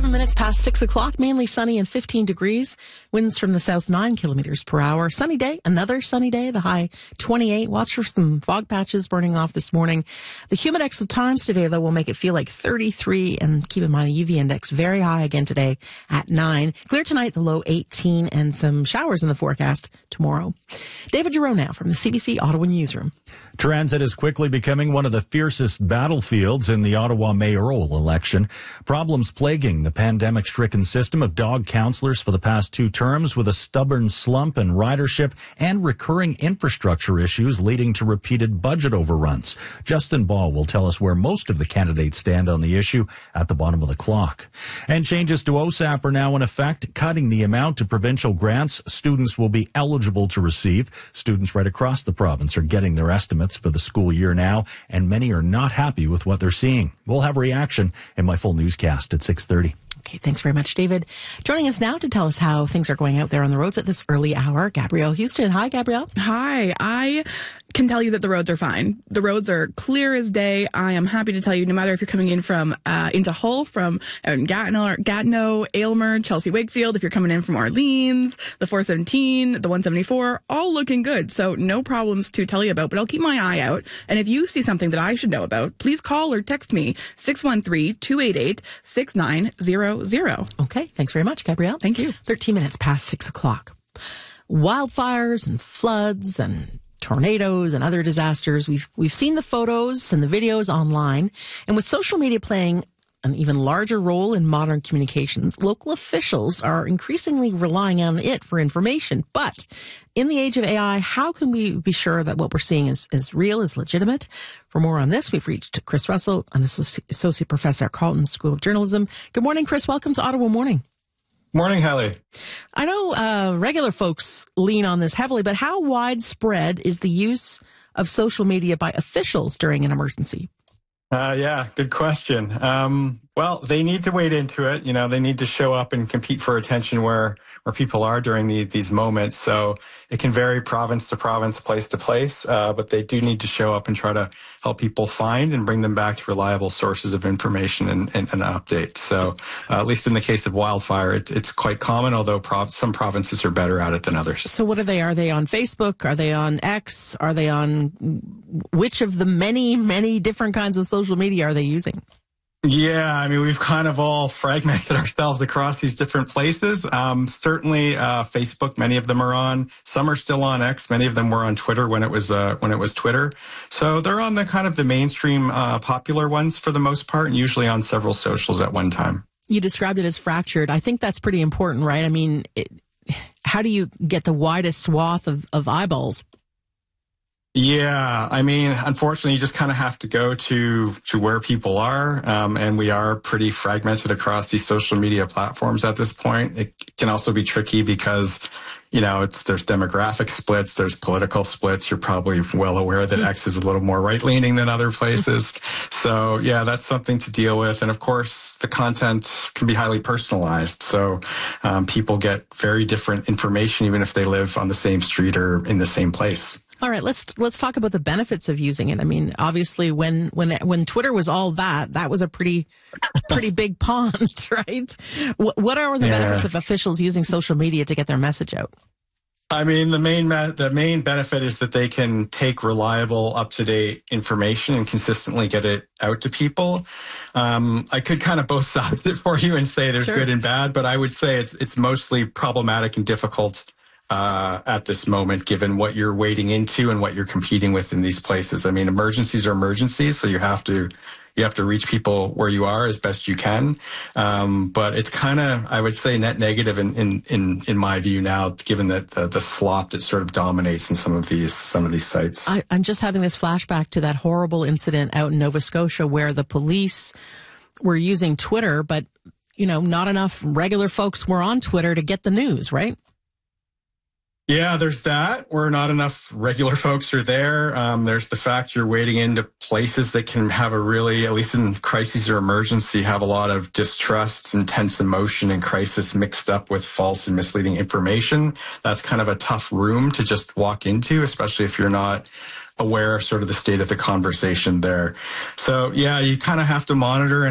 11 minutes past 6 o'clock, mainly sunny and 15 degrees. Winds from the south 9 kilometers per hour. Sunny day, another sunny day, the high 28. Watch for some fog patches burning off this morning. The Humidex of times today, though, will make it feel like 33. And keep in mind the UV index very high again today at 9. Clear tonight, the low 18, and some showers in the forecast tomorrow. David Giroux now from the CBC Ottawa Newsroom. Transit is quickly becoming one of the fiercest battlefields in the Ottawa mayoral election. Problems plaguing the pandemic-stricken system of dog counselors for the past 2 terms, with a stubborn slump in ridership and recurring infrastructure issues leading to repeated budget overruns. Justin Ball will tell us where most of the candidates stand on the issue at the bottom of the clock. And changes to OSAP are now in effect, cutting the amount of provincial grants students will be eligible to receive. Students right across the province are getting their estimates for the school year now, and many are not happy with what they're seeing. We'll have reaction in my full newscast at 6:30. Okay, thanks very much, David. Joining us now to tell us how things are going out there on the roads at this early hour, Gabrielle Houston. Hi, Gabrielle. Hi. I can tell you that the roads are fine. The roads are clear as day. I am happy to tell you, no matter if you're coming in from into Hull, from Gatineau, Aylmer, Chelsea, Wakefield, if you're coming in from Orleans, the 417, the 174, all looking good. So no problems to tell you about, but I'll keep my eye out. And if you see something that I should know about, please call or text me 613-288-6900. Okay, thanks very much, Gabrielle. Thank you. 13 minutes past 6 o'clock. Wildfires and floods and tornadoes and other disasters. We've seen the photos and the videos online. And with social media playing an even larger role in modern communications, local officials are increasingly relying on it for information. But in the age of AI, how can we be sure that what we're seeing is real, is legitimate? For more on this, we've reached Chris Russell, an associate professor at Carleton School of Journalism. Good morning, Chris. Welcome to Ottawa Morning. Morning, Hallie. I know regular folks lean on this heavily, but how widespread is the use of social media by officials during an emergency? Yeah, good question. Well, they need to wade into it. You know, they need to show up and compete for attention where people are during these moments. So it can vary province to province, place to place, but they do need to show up and try to help people find and bring them back to reliable sources of information and updates. So at least in the case of wildfire, it's quite common, although some provinces are better at it than others. So what are they? Are they on Facebook? Are they on X? Are they on which of the many, many different kinds of social media are they using? Yeah, I mean, we've kind of all fragmented ourselves across these different places. Certainly, Facebook, many of them are on. Some are still on X. Many of them were on Twitter when it was Twitter. So they're on the kind of the mainstream popular ones for the most part, and usually on several socials at one time. You described it as fractured. I think that's pretty important, right? I mean, how do you get the widest swath of eyeballs? Yeah, I mean, unfortunately, you just kind of have to go to where people are, and we are pretty fragmented across these social media platforms at this point. It can also be tricky because, you know, there's demographic splits, there's political splits. You're probably well aware that X is a little more right-leaning than other places. So, yeah, that's something to deal with. And, of course, the content can be highly personalized. So people get very different information, even if they live on the same street or in the same place. All right, let's talk about the benefits of using it. I mean, obviously, when Twitter was all that was a pretty big pond, right? What are the benefits of officials using social media to get their message out? I mean, the main benefit is that they can take reliable, up-to-date information and consistently get it out to people. I could kind of both sides it for you and say there's good and bad, but I would say it's mostly problematic and difficult at this moment, given what you're wading into and what you're competing with in these places. I mean, emergencies are emergencies, so you have to reach people where you are as best you can. But it's kind of, I would say, net negative in my view now, given that the slop that sort of dominates in some of these sites. I'm just having this flashback to that horrible incident out in Nova Scotia where the police were using Twitter, but, you know, not enough regular folks were on Twitter to get the news, right? Yeah, there's that, where not enough regular folks are there. There's the fact you're wading into places that can have a really, at least in crises or emergency, have a lot of distrust, intense emotion, and crisis mixed up with false and misleading information. That's kind of a tough room to just walk into, especially if you're not aware of sort of the state of the conversation there. So, yeah, you kind of have to monitor and